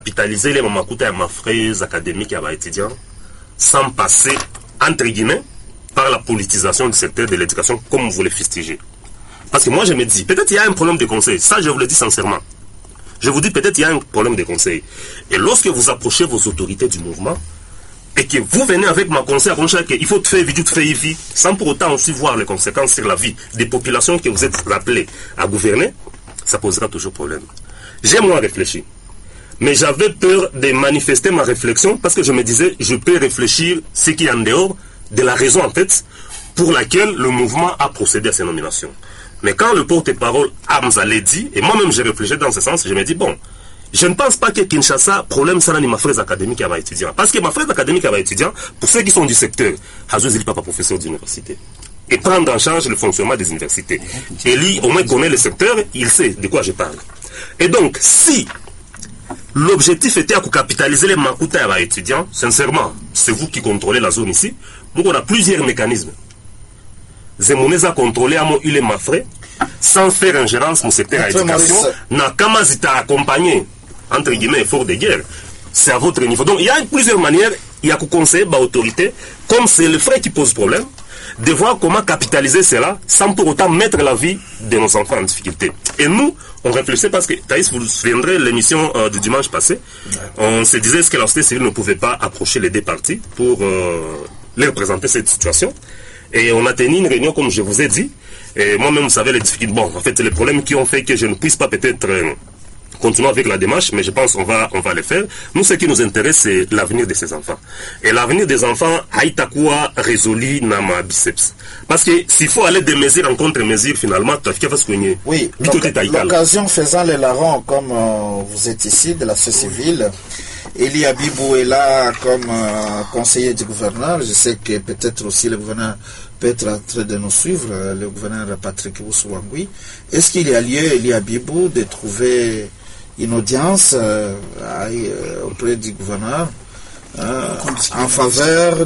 capitaliser les mamakuta et ma fraise académique et étudiants sans passer, entre guillemets, par la politisation du secteur de l'éducation comme vous le fustigez. Parce que moi je me dis, peut-être il y a un problème de conseil, ça je vous le dis sincèrement. Je vous dis peut-être il y a un problème de conseil. Et lorsque vous approchez vos autorités du mouvement, et que vous venez avec ma conseil à qu'il faut faire vite, faire vite, sans pour autant aussi voir les conséquences sur la vie des populations que vous êtes appelés à gouverner, ça posera toujours problème. J'ai moins réfléchi. Mais j'avais peur de manifester ma réflexion parce que je me disais, je peux réfléchir ce qui est en dehors de la raison en fait pour laquelle le mouvement a procédé à ces nominations. Mais quand le porte-parole Hamza l'a dit, et moi-même j'ai réfléchi dans ce sens, je me dis, bon, je ne pense pas que Kinshasa, problème ça n'a ni ma fraise académique à étudiant. Parce que ma fraise académique à étudiant, pour ceux qui sont du secteur, Hazou Zili Papa professeur d'université. Et prendre en charge le fonctionnement des universités. Et lui, au moins connaît le secteur, il sait de quoi je parle. Et donc, si l'objectif était à capitaliser les makuta à étudiants, sincèrement, c'est vous qui contrôlez la zone ici. Donc on a plusieurs mécanismes. Zemonez a contrôlé à mon il est ma frais, sans faire ingérence mon secteur à l'éducation, n'a qu'à accompagner, entre guillemets, effort de guerre. C'est à votre niveau. Donc il y a plusieurs manières, il y a que conseiller l'autorité, comme c'est le frais qui pose problème, de voir comment capitaliser cela sans pour autant mettre la vie de nos enfants en difficulté. Et nous, on réfléchissait parce que, Thaïs, vous vous souviendrez l'émission du dimanche passé, on se disait que la société civile ne pouvait pas approcher les deux partis pour leur présenter cette situation. Et on a tenu une réunion, comme je vous ai dit, et moi-même, vous savez, les difficultés, bon, en fait, c'est les problèmes qui ont fait que je ne puisse pas peut-être continuer avec la démarche, mais je pense qu'on va le faire. Nous, ce qui nous intéresse, c'est l'avenir de ces enfants. Et l'avenir des enfants, Haïtakoua résolu Nama biceps. Parce que s'il faut aller de mesure en contre-mesure, finalement, tu as fait ce qu'on y est. Oui, l'occasion faisant les larrons, comme vous êtes ici, de la société civile, Eli Abibou est là comme conseiller du gouverneur. Je sais que peut-être aussi le gouverneur peut être en train de nous suivre, le gouverneur Patrick Oussouangui. Est-ce qu'il y a lieu, Eli Abibou, de trouver une audience auprès du gouverneur en faveur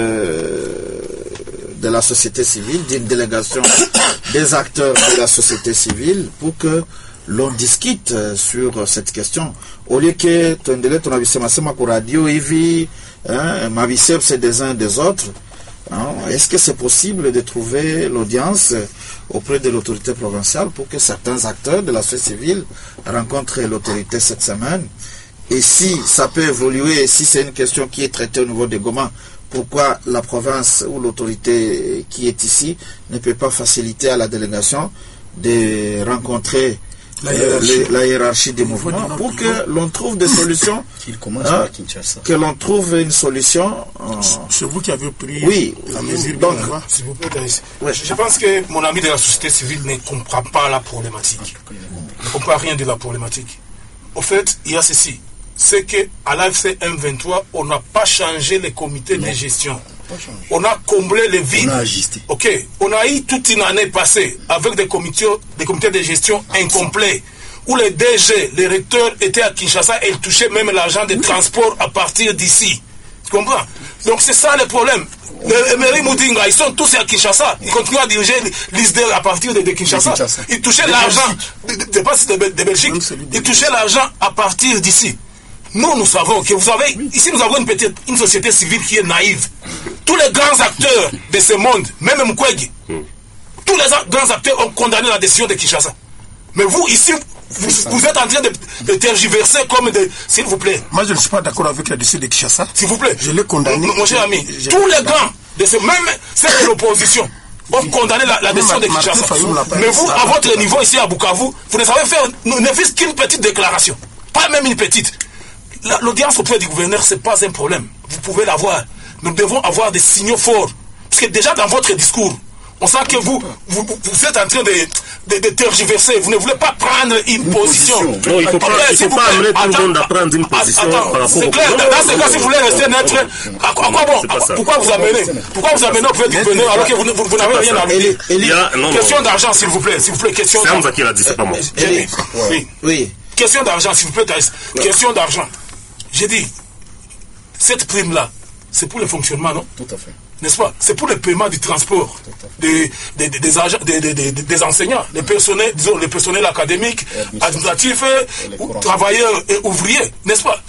de la société civile, d'une délégation des acteurs de la société civile pour que l'on discute sur cette question. Au lieu que ton délai, ton avisement pour radio, Ivi, ma bicep, c'est des uns des autres. Est-ce que c'est possible de trouver l'audience auprès de l'autorité provinciale pour que certains acteurs de la société civile rencontrent l'autorité cette semaine? Et si ça peut évoluer, si c'est une question qui est traitée au niveau de Goma, pourquoi la province ou l'autorité qui est ici ne peut pas faciliter à la délégation de rencontrer la hiérarchie des mouvements pour que l'on trouve des solutions, que l'on trouve une solution. C'est vous qui avez pris la mesure. Donc, s'il vous plaît, je pense que mon ami de la société civile ne comprend pas la problématique. Ne comprend rien de la problématique. Au fait, il y a ceci. C'est qu'à l'AFC M23, on n'a pas changé les comités de gestion. On a comblé les vides. On a eu toute une année passée avec des comités de gestion incomplets où les DG, les recteurs étaient à Kinshasa et ils touchaient même l'argent de transport à partir d'ici. Tu comprends? Donc c'est ça le problème. Les Emery Moudinga, ils sont tous à Kinshasa. Ils continuent à diriger l'ISDEL à partir de Kinshasa. Ils touchaient l'argent de Belgique. Ils touchaient l'argent à partir d'ici. Nous savons que vous savez, ici nous avons une société civile qui est naïve. Tous les grands acteurs de ce monde, même Mukwege, tous les grands acteurs ont condamné la décision de Kinshasa. Mais vous, ici, vous êtes en train de tergiverser comme de... S'il vous plaît. Moi, je ne suis pas d'accord avec la décision de Kinshasa. S'il vous plaît. Je l'ai condamné. Mon cher ami, tous les grands de ce même... C'est de l'opposition. Ont condamné la décision de Kinshasa. Mais vous, à votre niveau ici à Bukavu, vous ne savez faire ne faites qu'une petite déclaration. Pas même une petite. L'audience auprès du gouverneur, ce n'est pas un problème. Vous pouvez l'avoir. Nous devons avoir des signaux forts. Parce que déjà dans votre discours, on sent que vous êtes en train de tergiverser. Vous ne voulez pas prendre une position. Non, il ne faut pas amener tout le monde à prendre une position par rapport c'est clair. Dans ce cas, si vous voulez rester neutre, pourquoi vous amenez auprès du gouverneur alors que vous n'avez rien à lui dire? Question d'argent, s'il vous plaît. Question d'argent. C'est Hamza qui l'a dit, c'est pas moi. Oui. Question d'argent, s'il vous plaît, Thaïs. Question d'argent. J'ai dit, cette prime-là, c'est pour le fonctionnement, non? Tout à fait. N'est-ce pas? C'est pour le paiement du transport des enseignants, les personnels académiques, administratifs, travailleurs et ouvriers, n'est-ce pas?